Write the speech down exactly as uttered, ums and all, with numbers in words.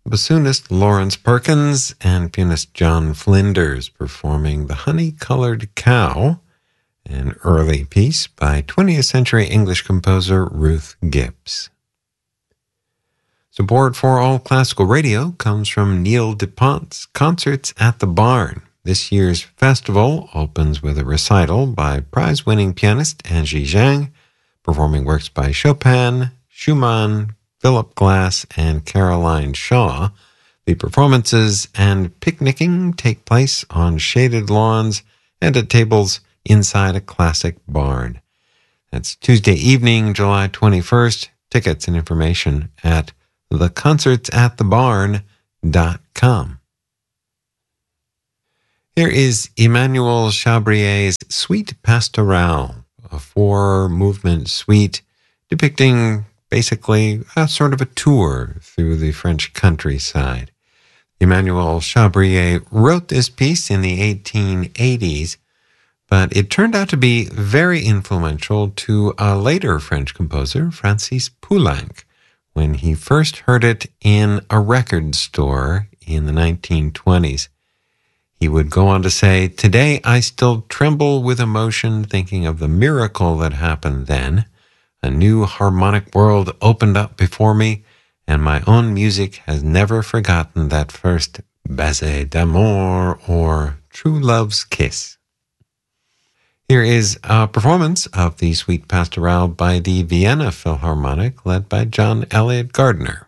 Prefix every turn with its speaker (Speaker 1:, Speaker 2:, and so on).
Speaker 1: bassoonist Lawrence Perkins and pianist John Flinders performing The Honey-Colored Cow, an early piece by twentieth century English composer Ruth Gibbs. Support for All Classical Radio comes from Neil DuPont's Concerts at the Barn. This year's festival opens with a recital by prize-winning pianist Angie Zhang, performing works by Chopin, Schumann, Philip Glass, and Caroline Shaw. The performances and picnicking take place on shaded lawns and at tables inside a classic barn. That's Tuesday evening, July twenty-first. Tickets and information at the concerts at the barn dot com. Here is Emmanuel Chabrier's Suite Pastorale, a four-movement suite depicting basically a sort of a tour through the French countryside. Emmanuel Chabrier wrote this piece in the eighteen eighties, but it turned out to be very influential to a later French composer, Francis Poulenc, when he first heard it in a record store in the nineteen twenties. He would go on to say, "Today I still tremble with emotion thinking of the miracle that happened then. A new harmonic world opened up before me, and my own music has never forgotten that first baiser d'amour or true love's kiss." Here is a performance of the Suite Pastorale by the Vienna Philharmonic, led by John Elliott Gardner.